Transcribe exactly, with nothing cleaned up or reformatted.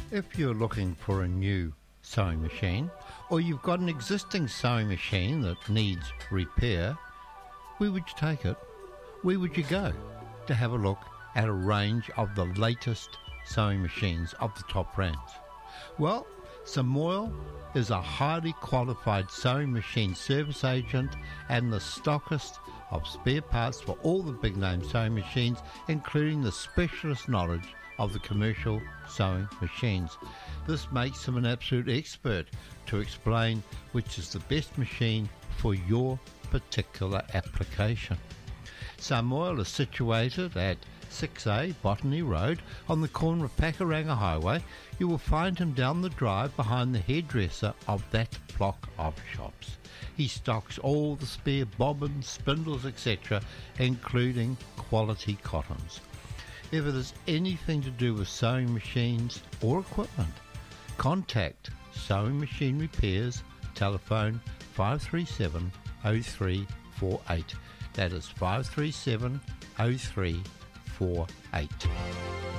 If you're looking for a new sewing machine, or you've got an existing sewing machine that needs repair, where would you take it? Where would you go to have a look at a range of the latest sewing machines of the top brands? Well, Samoil is a highly qualified sewing machine service agent and the stockist of spare parts for all the big name sewing machines, including the specialist knowledge of the commercial sewing machines. This makes him an absolute expert to explain which is the best machine for your particular application. Samoil is situated at six A Botany Road on the corner of Pakuranga Highway. You will find him down the drive behind the hairdresser of that block of shops. He stocks all the spare bobbins, spindles, et cetera, including quality cottons. If it is anything to do with sewing machines or equipment, contact Sewing Machine Repairs, telephone five three seven, oh three four eight. That is five three seven, oh three four eight.